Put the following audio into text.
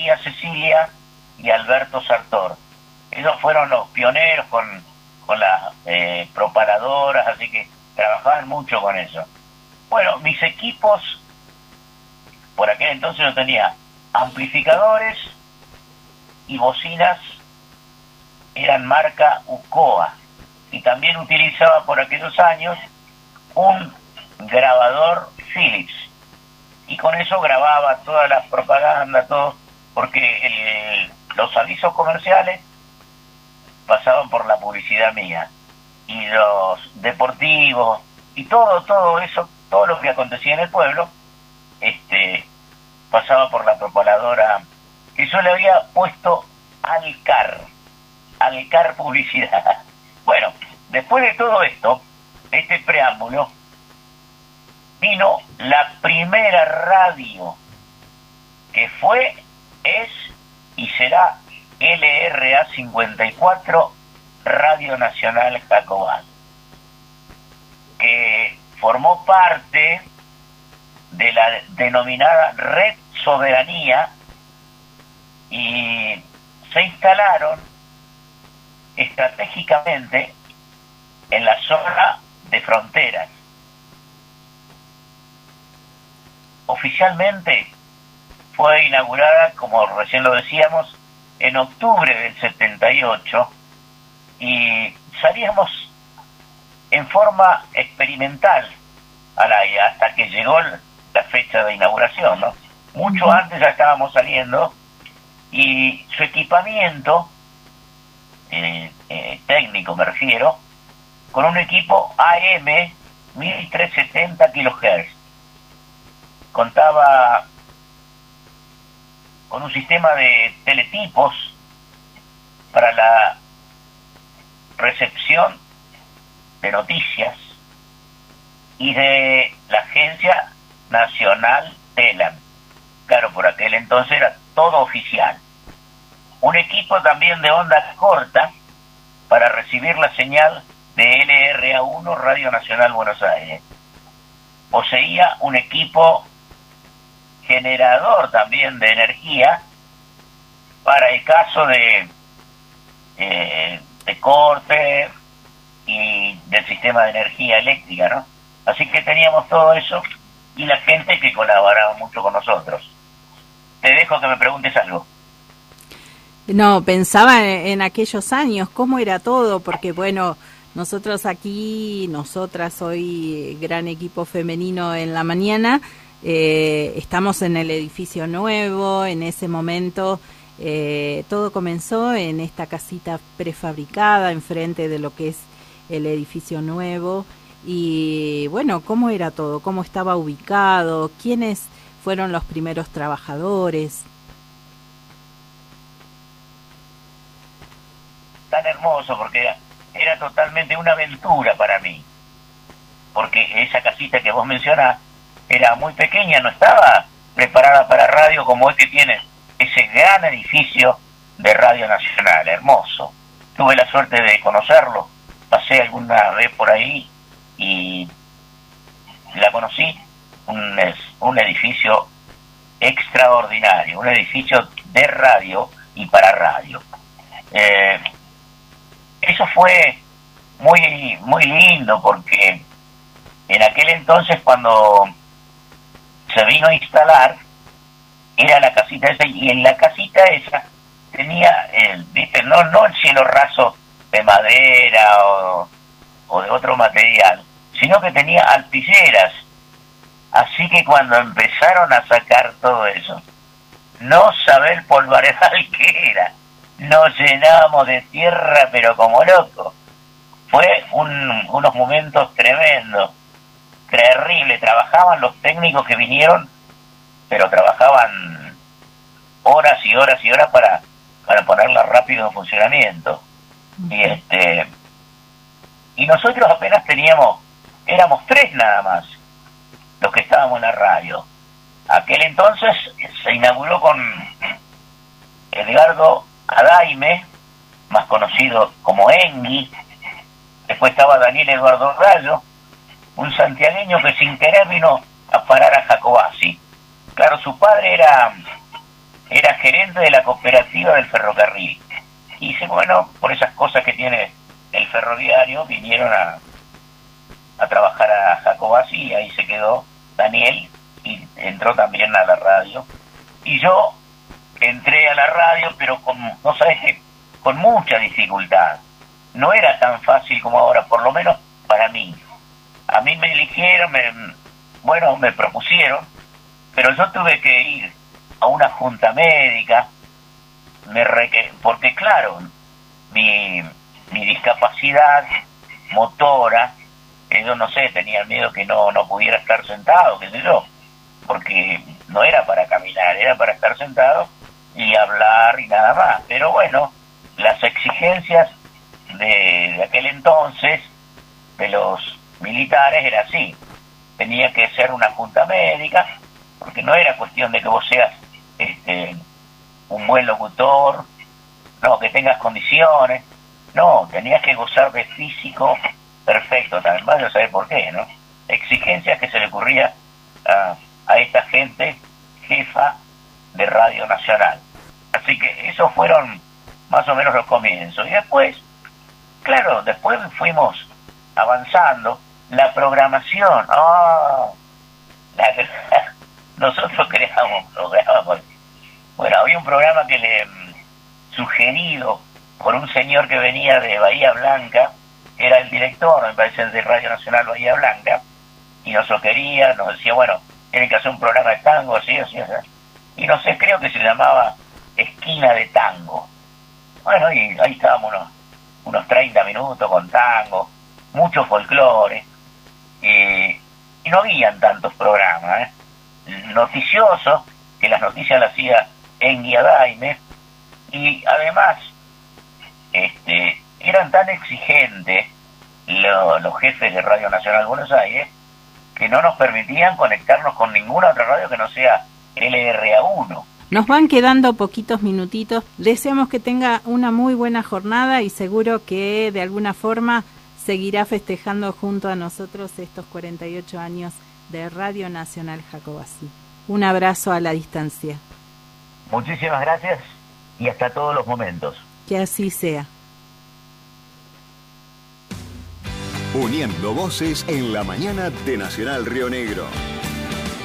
María Cecilia y Alberto Sartor. Ellos fueron los pioneros con las propaladoras, así que trabajaban mucho con eso. Bueno, mis equipos, por aquel entonces yo tenía amplificadores y bocinas, eran marca UCOA, y también utilizaba por aquellos años un grabador Philips, y con eso grababa todas las propagandas, todo, porque los avisos comerciales pasaban por la publicidad mía, y los deportivos y todo eso, todo lo que acontecía en el pueblo, pasaba por la propaladora, que yo le había puesto Alcar Publicidad. Bueno, después de todo esto, este preámbulo, vino la primera radio que fue, es y será LRA 54 Radio Nacional Jacobal, que formó parte de la denominada Red Soberanía, y se instalaron estratégicamente en la zona de fronteras. Oficialmente fue inaugurada, como recién lo decíamos, en octubre del 78, y salíamos en forma experimental al aire hasta que llegó la fecha de inauguración, ¿no? Mucho antes ya estábamos saliendo, y su equipamiento técnico, me refiero, con un equipo AM 1370 kHz. Contaba con un sistema de teletipos para la recepción de noticias y de la Agencia Nacional TELAN. Claro, por aquel entonces era todo oficial. Un equipo también de onda corta para recibir la señal de LRA1 Radio Nacional Buenos Aires. Poseía un equipo generador también de energía para el caso de corte y del sistema de energía eléctrica, ¿no? Así que teníamos todo eso y la gente que colaboraba mucho con nosotros. Te dejo que me preguntes algo. No, pensaba en aquellos años, cómo era todo, porque bueno, nosotros aquí, nosotras hoy, gran equipo femenino en la mañana, estamos en el edificio nuevo. En ese momento todo comenzó en esta casita prefabricada enfrente de lo que es el edificio nuevo. Y bueno, ¿cómo era todo? ¿Cómo estaba ubicado? ¿Quiénes fueron los primeros trabajadores? Tan hermoso, porque era totalmente una aventura para mí, porque esa casita que vos mencionás era muy pequeña, no estaba preparada para radio como es que tiene ese gran edificio de Radio Nacional, hermoso. Tuve la suerte de conocerlo, pasé alguna vez por ahí y la conocí. Un edificio extraordinario, un edificio de radio y para radio. Eso fue muy muy lindo, porque en aquel entonces, cuando se vino a instalar, era la casita esa, y en la casita esa tenía ¿viste? No el cielo raso de madera o de otro material, sino que tenía alpilleras. Así que cuando empezaron a sacar todo eso, no sabés el polvaredal que era. Nos llenábamos de tierra, pero como locos. Fue unos momentos tremendos, terribles. Trabajaban los técnicos que vinieron, pero trabajaban horas y horas y horas para ponerla rápido en funcionamiento. Y nosotros apenas éramos 3 nada más los que estábamos en la radio. Aquel entonces se inauguró con Edgardo Adaime, más conocido como Engui. Después estaba Daniel Eduardo Rayo, un santiagueño que sin querer vino a parar a Jacobasi. Claro, su padre era era gerente de la cooperativa del ferrocarril. Y dice, bueno, por esas cosas que tiene el ferroviario, vinieron a trabajar a Jacobacci, y ahí se quedó Daniel, y entró también a la radio. Y yo entré a la radio, pero no sabes qué, con mucha dificultad. No era tan fácil como ahora, por lo menos para mí. A mí me eligieron, me propusieron, pero yo tuve que ir a una junta médica, porque claro, mi discapacidad motora, yo no sé, tenía miedo que no pudiera estar sentado, qué sé yo, porque no era para caminar, era para estar sentado y hablar y nada más. Pero bueno, las exigencias de aquel entonces, de los militares, era así. Tenía que ser una junta médica, porque no era cuestión de que vos seas un buen locutor, no, que tengas condiciones, no, tenías que gozar de físico perfecto, también vas a saber por qué, ¿no? Exigencias que se le ocurría a esta gente jefa de Radio Nacional. Así que esos fueron más o menos los comienzos. Y después, claro, después fuimos avanzando. La programación, nosotros creábamos programas. Bueno, había un programa que sugerido por un señor que venía de Bahía Blanca, que era el director, me parece, de Radio Nacional Bahía Blanca, y nos quería, nos decía, bueno, tienen que hacer un programa de tango, así. Y no sé, creo que se llamaba Esquina de Tango. Bueno, y ahí estábamos unos 30 minutos con tango, mucho folclore, y no habían tantos programas, noticiosos, que las noticias las hacía Engui Adaime, y además eran tan exigentes los jefes de Radio Nacional Buenos Aires, que no nos permitían conectarnos con ninguna otra radio que no sea LRA1. Nos van quedando poquitos minutitos. Deseamos que tenga una muy buena jornada y seguro que de alguna forma seguirá festejando junto a nosotros estos 48 años de Radio Nacional Jacobacci. Un abrazo a la distancia. Muchísimas gracias y hasta todos los momentos. Que así sea. Uniendo voces en la mañana de Nacional Río Negro.